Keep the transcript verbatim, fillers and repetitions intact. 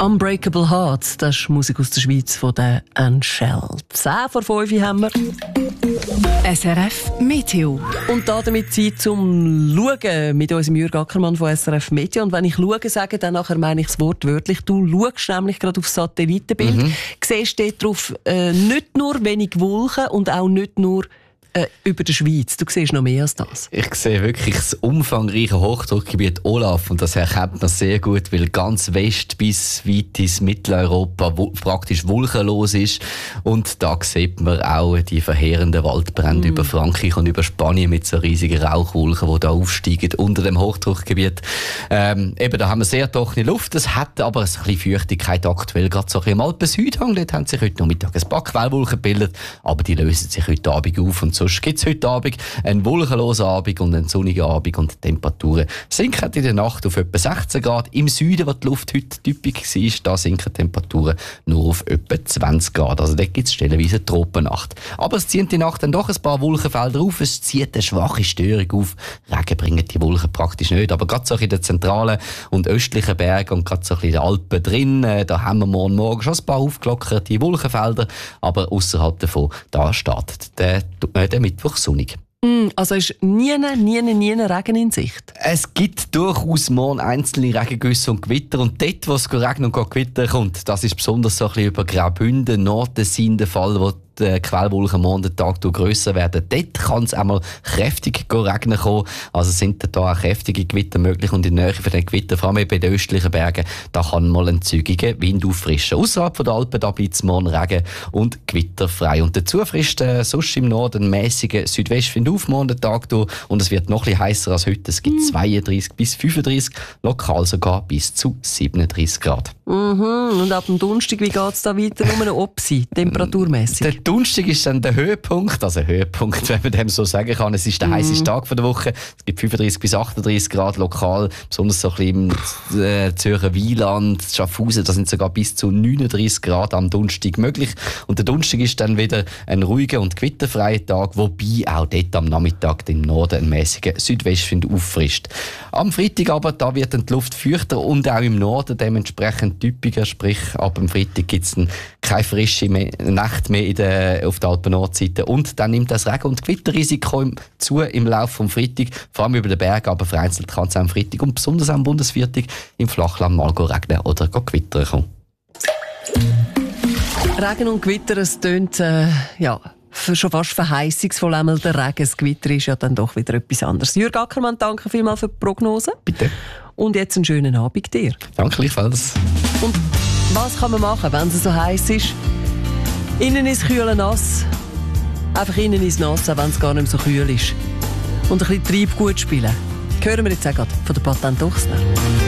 Unbreakable Hearts, das ist Musik aus der Schweiz von den Unshelled. zehn vor fünf haben wir. S R F Meteo. Und da damit Zeit zum Schauen mit unserem Jürg Ackermann von S R F Meteo. Und wenn ich schaue sage, dann nachher meine ich das Wort wörtlich. Du schaust nämlich gerade auf das Satellitenbild. Mhm. Siehst dort drauf äh, nicht nur wenig Wolken und auch nicht nur Äh, über der Schweiz. Du siehst noch mehr als das. Ich sehe wirklich das umfangreiche Hochdruckgebiet Olaf und das erkennt man sehr gut, weil ganz West bis weit ins Mitteleuropa wo, praktisch wolkenlos ist. Und da sieht man auch die verheerenden Waldbrände mm. über Frankreich und über Spanien mit so riesigen Rauchwolken, die da aufsteigen unter dem Hochdruckgebiet. Ähm, eben, da haben wir sehr trockene Luft. Es hat aber ein bisschen Feuchtigkeit aktuell, gerade so ein bisschen im Alpen-Südhang. Dort haben sich heute Nachmittag ein paar Quellwolken gebildet, aber die lösen sich heute Abend auf und so Sonst gibt es heute Abend einen wolkenlosen Abend und einen sonnigen Abend und die Temperaturen sinken in der Nacht auf etwa sechzehn Grad. Im Süden, wo die Luft heute typisch war, da sinken die Temperaturen nur auf etwa zwanzig Grad. Also dort gibt es stellenweise eine Tropennacht. Aber es zieht die Nacht dann doch ein paar Wolkenfelder auf. Es zieht eine schwache Störung auf. Regen bringen die Wolken praktisch nicht. Aber gerade so in den zentralen und östlichen Bergen und gerade so in den Alpen drin, da haben wir morgen Morgen schon ein paar aufgelockerte Wolkenfelder. Aber außerhalb davon, da startet der, der Mittwoch sonnig. Mm, also ist nie, nie, nie Regen in Sicht? Es gibt durchaus morgen einzelne Regengüsse und Gewitter. Und dort, wo es regnen und Gewitter kommt, das ist besonders so ein bisschen über Graubünden, Nordtessin der Fall, wo die Quellwolken morgen den Tag grösser werden. Dort kann es einmal kräftig regnen kommen. Also sind da auch kräftige Gewitter möglich. Und in der Nähe von den Gewittern, vor allem bei den östlichen Bergen, da kann mal ein zügiger Wind auffrischen. Außerhalb der Alpen da bleibt es morgen Regen und gewitterfrei. Und dazu frisst äh, sonst im Norden mäßigen Südwestwind auf morgen den Tag durch. Und es wird noch ein bisschen heißer als heute. Es gibt zweiunddreißig bis fünfunddreißig, lokal sogar bis zu siebenunddreißig Grad. Mhm. Und ab dem Donnerstag, wie geht es da weiter? Nur eine Opsi, temperaturmässig? Der Donnerstag ist dann der Höhepunkt, also Höhepunkt, wenn man dem so sagen kann. Es ist der mm. heißeste Tag der Woche. Es gibt fünfunddreißig bis achtunddreißig Grad lokal, besonders so ein bisschen im äh, Zürcher Wieland, Schaffhausen, da sind sogar bis zu neununddreißig Grad am Donnerstag möglich. Und der Donnerstag ist dann wieder ein ruhiger und gewitterfreier Tag, wobei auch dort am Nachmittag im Norden ein mäßiger Südwestwind auffrischt. Am Freitag aber, da wird dann die Luft feuchter und auch im Norden dementsprechend typischer, sprich ab dem Freitag gibt es keine frische mehr, Nacht mehr in der, auf der Alpen-Nordseite und dann nimmt das Regen- und Gewitterrisiko zu im Laufe des Freitag, vor allem über den Bergen, aber vereinzelt kann es am Freitag und besonders am Bundesviertag im Flachland mal regnen oder gewittern kommen. Regen und Gewitter, es tönt äh, ja, schon fast verheißungsvoll. Einmal der Regen, das Gewitter ist ja dann doch wieder etwas anderes. Jürg Ackermann, danke vielmals für die Prognose. Bitte. Und jetzt einen schönen Abend dir. Danke gleichfalls. Und was kann man machen, wenn es so heiß ist? Innen ist kühl nass. Einfach innen ist nass, auch wenn es gar nicht mehr so kühl ist. Und ein bisschen Treibgut spielen. Hören wir jetzt auch gerade von der Patent Ochsner.